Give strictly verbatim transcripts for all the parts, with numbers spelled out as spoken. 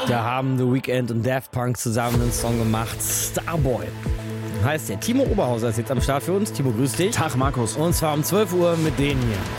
Da haben The Weeknd und Daft Punk zusammen einen Song gemacht. Starboy heißt der. Timo Oberhauser ist jetzt am Start für uns. Timo, grüß dich. Tag, Markus. Und zwar um zwölf Uhr mit denen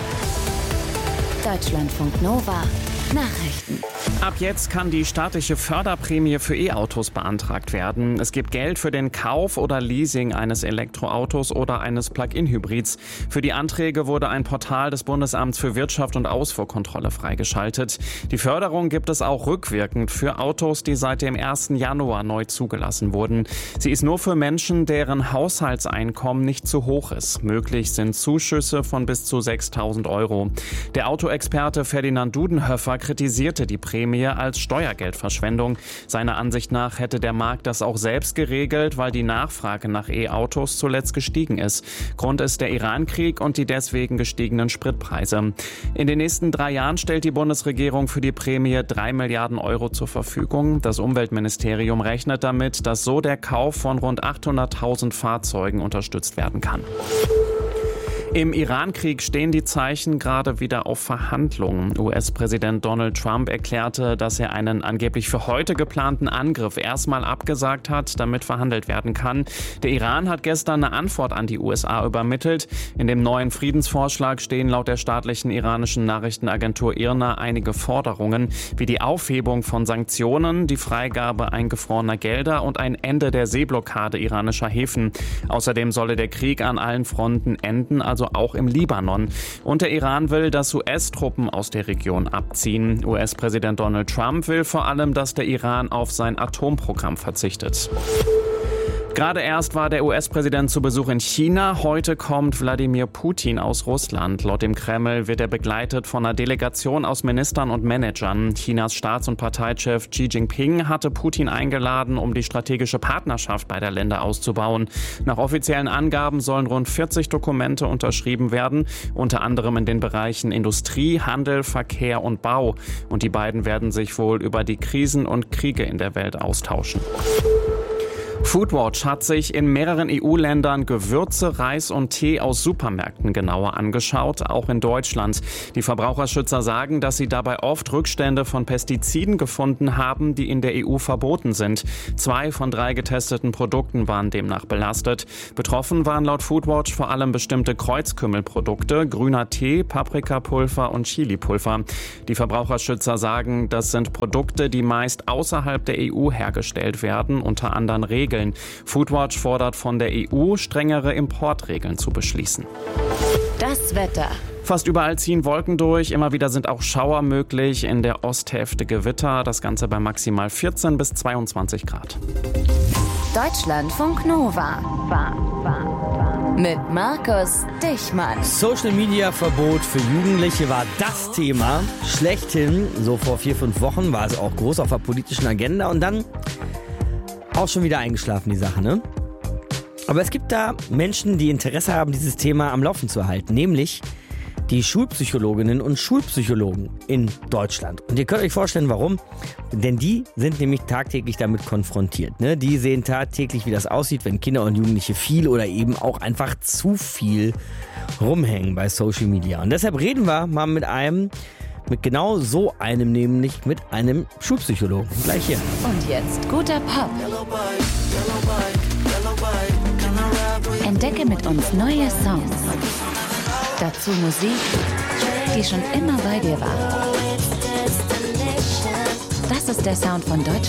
hier. Deutschlandfunk Nova. Nachrichten. Ab jetzt kann die staatliche Förderprämie für E-Autos beantragt werden. Es gibt Geld für den Kauf oder Leasing eines Elektroautos oder eines Plug-in-Hybrids. Für die Anträge wurde ein Portal des Bundesamts für Wirtschaft und Ausfuhrkontrolle freigeschaltet. Die Förderung gibt es auch rückwirkend für Autos, die seit dem ersten Januar neu zugelassen wurden. Sie ist nur für Menschen, deren Haushaltseinkommen nicht zu hoch ist. Möglich sind Zuschüsse von bis zu sechstausend Euro. Der Autoexperte Ferdinand Dudenhöfer kritisierte die Prämie als Steuergeldverschwendung. Seiner Ansicht nach hätte der Markt das auch selbst geregelt, weil die Nachfrage nach E-Autos zuletzt gestiegen ist. Grund ist der Iran-Krieg und die deswegen gestiegenen Spritpreise. In den nächsten drei Jahren stellt die Bundesregierung für die Prämie drei Milliarden Euro zur Verfügung. Das Umweltministerium rechnet damit, dass so der Kauf von rund achthunderttausend Fahrzeugen unterstützt werden kann. Im Iran-Krieg stehen die Zeichen gerade wieder auf Verhandlungen. U S-Präsident Donald Trump erklärte, dass er einen angeblich für heute geplanten Angriff erstmal abgesagt hat, damit verhandelt werden kann. Der Iran hat gestern eine Antwort an die U S A übermittelt. In dem neuen Friedensvorschlag stehen laut der staatlichen iranischen Nachrichtenagentur I R N A einige Forderungen, wie die Aufhebung von Sanktionen, die Freigabe eingefrorener Gelder und ein Ende der Seeblockade iranischer Häfen. Außerdem solle der Krieg an allen Fronten enden, also auch im Libanon. Und der Iran will, dass U S-Truppen aus der Region abziehen. U S-Präsident Donald Trump will vor allem, dass der Iran auf sein Atomprogramm verzichtet. Gerade erst war der U S-Präsident zu Besuch in China. Heute kommt Wladimir Putin aus Russland. Laut dem Kreml wird er begleitet von einer Delegation aus Ministern und Managern. Chinas Staats- und Parteichef Xi Jinping hatte Putin eingeladen, um die strategische Partnerschaft beider Länder auszubauen. Nach offiziellen Angaben sollen rund vierzig Dokumente unterschrieben werden, unter anderem in den Bereichen Industrie, Handel, Verkehr und Bau. Und die beiden werden sich wohl über die Krisen und Kriege in der Welt austauschen. Foodwatch hat sich in mehreren E U-Ländern Gewürze, Reis und Tee aus Supermärkten genauer angeschaut, auch in Deutschland. Die Verbraucherschützer sagen, dass sie dabei oft Rückstände von Pestiziden gefunden haben, die in der E U verboten sind. Zwei von drei getesteten Produkten waren demnach belastet. Betroffen waren laut Foodwatch vor allem bestimmte Kreuzkümmelprodukte, grüner Tee, Paprikapulver und Chilipulver. Die Verbraucherschützer sagen, das sind Produkte, die meist außerhalb der E U hergestellt werden, unter anderen Regeln. Foodwatch fordert von der E U, strengere Importregeln zu beschließen. Das Wetter. Fast überall ziehen Wolken durch, immer wieder sind auch Schauer möglich, in der Osthälfte Gewitter, das Ganze bei maximal vierzehn bis zweiundzwanzig Grad. Deutschlandfunk Nova. Mit Markus Dichmann. Social Media Verbot für Jugendliche war das Thema schlechthin. So vor vier, fünf Wochen war es auch groß auf der politischen Agenda und dann auch schon wieder eingeschlafen, die Sache, ne? Aber es gibt da Menschen, die Interesse haben, dieses Thema am Laufen zu halten, nämlich die Schulpsychologinnen und Schulpsychologen in Deutschland. Und ihr könnt euch vorstellen, warum. Denn die sind nämlich tagtäglich damit konfrontiert. Ne? Die sehen tagtäglich, wie das aussieht, wenn Kinder und Jugendliche viel oder eben auch einfach zu viel rumhängen bei Social Media. Und deshalb reden wir mal mit einem, mit genau so einem, nämlich mit einem Schulpsychologen. Gleich hier. Und jetzt guter Pop. Entdecke mit uns neue Songs. Dazu Musik, die schon immer bei dir war. Das ist der Sound von Deutschland.